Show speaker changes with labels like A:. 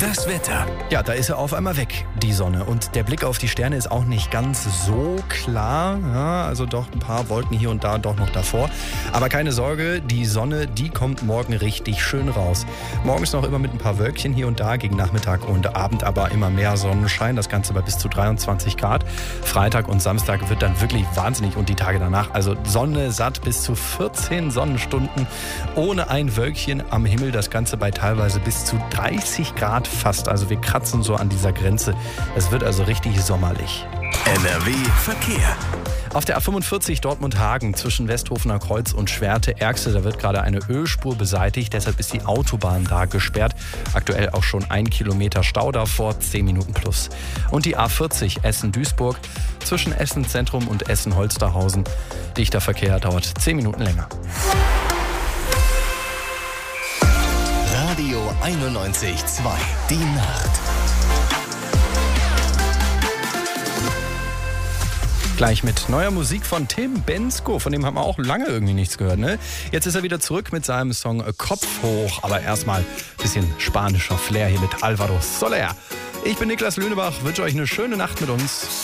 A: Das Wetter.
B: Ja, da ist er auf einmal weg, die Sonne. Und der Blick auf die Sterne ist auch nicht ganz so klar. Ja, also doch ein paar Wolken hier und da doch noch davor. Aber keine Sorge, die Sonne, die kommt morgen richtig schön raus. Morgens noch immer mit ein paar Wölkchen hier und da, gegen Nachmittag und Abend aber immer mehr Sonnenschein. Das Ganze bei bis zu 23 Grad. Freitag und Samstag wird dann wirklich wahnsinnig und die Tage danach. Also Sonne satt bis zu 14 Sonnenstunden ohne ein Wölkchen am Himmel. Das Ganze bei teilweise bis zu 30 Grad fast. Also wir kratzen so an dieser Grenze. Es wird also richtig sommerlich.
A: NRW Verkehr.
B: Auf der A45 Dortmund-Hagen zwischen Westhofener Kreuz und Schwerte-Erxel, da wird gerade eine Ölspur beseitigt. Deshalb ist die Autobahn da gesperrt. Aktuell auch schon 1 Kilometer Stau davor, 10 Minuten plus. Und die A40 Essen-Duisburg zwischen Essen-Zentrum und Essen-Holsterhausen. Dichter Verkehr dauert 10 Minuten länger.
A: Radio 91.2. Die Nacht.
B: Gleich mit neuer Musik von Tim Bendzko, von dem haben wir auch lange irgendwie nichts gehört, ne? Jetzt ist er wieder zurück mit seinem Song Kopf hoch, aber erstmal ein bisschen spanischer Flair hier mit Alvaro Soler. Ich bin Niklas Lünebach, wünsche euch eine schöne Nacht mit uns.